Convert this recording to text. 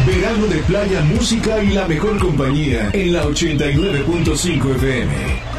Verano de playa, música y la mejor compañía en la 89.5 FM.